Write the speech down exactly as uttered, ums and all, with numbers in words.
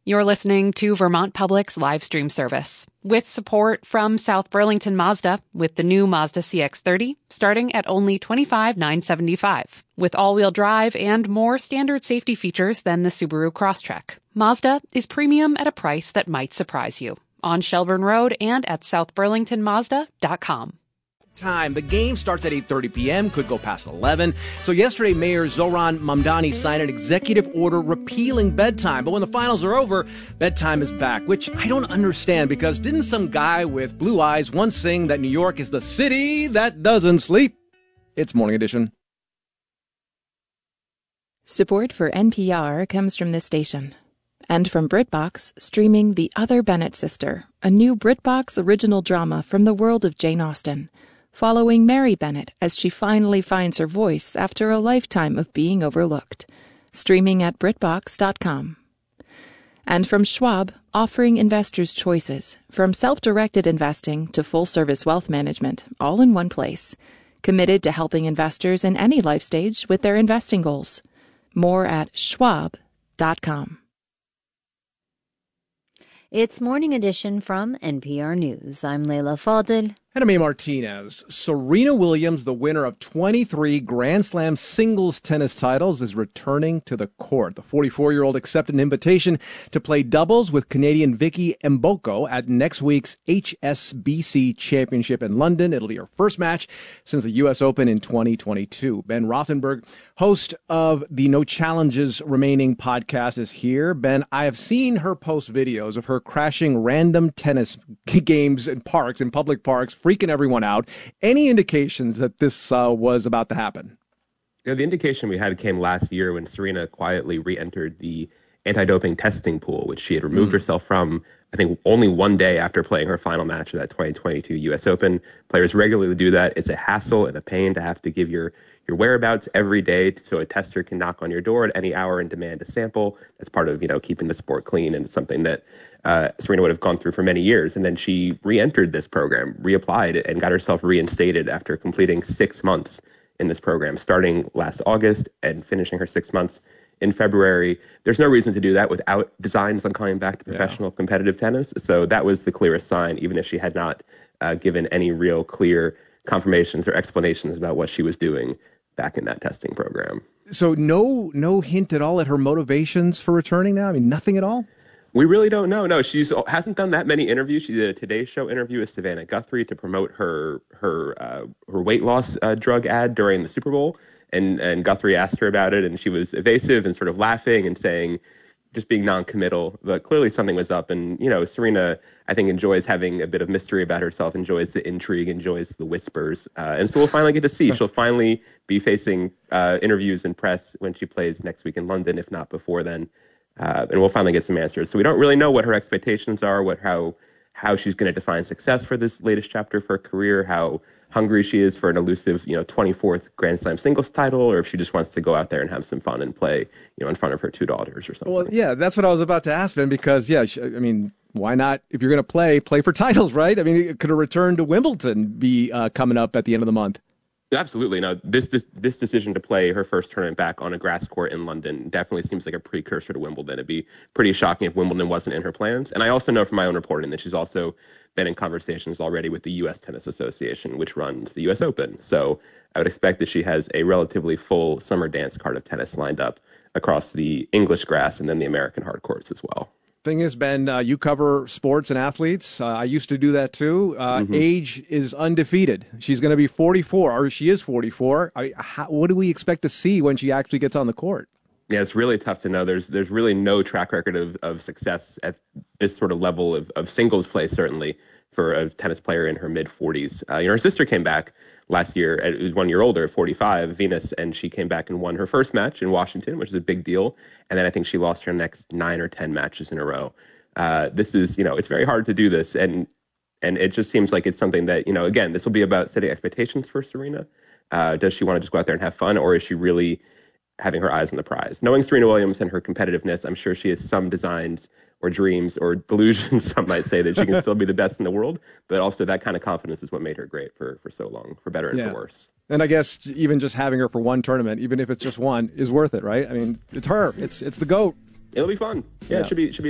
You're listening to Vermont Public's live stream service with support from South Burlington Mazda with the new Mazda C X thirty starting at only twenty-five thousand nine hundred seventy-five dollars. With all-wheel drive and more standard safety features than the Subaru Crosstrek, Mazda is premium at a price that might surprise you. On Shelburne Road and at south burlington mazda dot com. Time. The game starts at eight thirty p.m., could go past eleven. So yesterday, Mayor Zohran Mamdani signed an executive order repealing bedtime. But when the finals are over, bedtime is back, which I don't understand because didn't some guy with blue eyes once sing that New York is the city that doesn't sleep? It's Morning Edition. Support for N P R comes from this station. And from BritBox, streaming The Other Bennett Sister, a new BritBox original drama from the world of Jane Austen, following Mary Bennett as she finally finds her voice after a lifetime of being overlooked. Streaming at brit box dot com. And from Schwab, offering investors choices, from self-directed investing to full-service wealth management, all in one place. Committed to helping investors in any life stage with their investing goals. More at schwab dot com. It's Morning Edition from N P R News. I'm Leila Fadel. And I'm A. Martinez. Serena Williams, the winner of twenty-three Grand Slam singles tennis titles, is returning to the court. The forty-four-year-old accepted an invitation to play doubles with Canadian Vicky Mboko at next week's H S B C Championship in London. It'll be her first match since the U S Open in twenty twenty-two. Ben Rothenberg, host of the No Challenges Remaining podcast, is here. Ben, I have seen her post videos of her crashing random tennis games in parks, in public parks, freaking everyone out. Any indications that this uh, was about to happen? You know, the indication we had came last year when Serena quietly re-entered the anti-doping testing pool, which she had removed mm. herself from, I think, only one day after playing her final match of that twenty twenty-two U S Open. Players regularly do that. It's a hassle and a pain to have to give your, your whereabouts every day so a tester can knock on your door at any hour and demand a sample. That's part of, you know, keeping the sport clean, and it's something that Uh, Serena would have gone through for many years. And then she re-entered this program, reapplied, and got herself reinstated after completing six months in this program, starting last August and finishing her six months in February. There's no reason to do that without designs on coming back to professional yeah. competitive tennis. So that was the clearest sign, even if she had not uh, given any real clear confirmations or explanations about what she was doing back in that testing program. So no, no hint at all at her motivations for returning now? I mean, nothing at all? We really don't know. No, she hasn't done that many interviews. She did a Today Show interview with Savannah Guthrie to promote her her uh, her weight loss uh, drug ad during the Super Bowl. And, and Guthrie asked her about it, and she was evasive and sort of laughing and saying, just being non-committal. But clearly something was up. And, you know, Serena, I think, enjoys having a bit of mystery about herself, enjoys the intrigue, enjoys the whispers. Uh, and so we'll finally get to see. She'll finally be facing uh, interviews and press when she plays next week in London, if not before then. Uh, and we'll finally get some answers. So we don't really know what her expectations are, what how how she's going to define success for this latest chapter of her career, how hungry she is for an elusive, you know, twenty-fourth Grand Slam singles title, or if she just wants to go out there and have some fun and play, you know, in front of her two daughters or something. Well, yeah, that's what I was about to ask, Ben, because, yeah, I mean, why not, if you're going to play, play for titles, right? I mean, could a return to Wimbledon be uh, coming up at the end of the month? Absolutely. No, this, this this decision to play her first tournament back on a grass court in London definitely seems like a precursor to Wimbledon. It'd be pretty shocking if Wimbledon wasn't in her plans. And I also know from my own reporting that she's also been in conversations already with the U S Tennis Association, which runs the U S Open. So I would expect that she has a relatively full summer dance card of tennis lined up across the English grass and then the American hard courts as well. Thing is, Ben, uh, you cover sports and athletes. Uh, I used to do that too. Uh, mm-hmm. Age is undefeated. She's going to be forty-four, or she is forty-four. I, how, what do we expect to see when she actually gets on the court? Yeah, it's really tough to know. There's there's really no track record of, of success at this sort of level of, of singles play, certainly, for a tennis player in her mid-forties. Uh, you know, her sister came back last year, it was one year older, forty-five, Venus, and she came back and won her first match in Washington, which is a big deal. And then I think she lost her next nine or ten matches in a row. Uh, this is, you know, it's very hard to do this. And and it just seems like it's something that, you know, again, this will be about setting expectations for Serena. Uh, does she want to just go out there and have fun, or is she really having her eyes on the prize? Knowing Serena Williams and her competitiveness, I'm sure she has some designs or dreams or delusions, some might say, that she can still be the best in the world. But also that kind of confidence is what made her great for, for so long, for better and yeah. for worse. And I guess even just having her for one tournament, even if it's just one, is worth it, right? I mean, it's her. It's it's the GOAT. It'll be fun. Yeah, yeah. it should be, it should be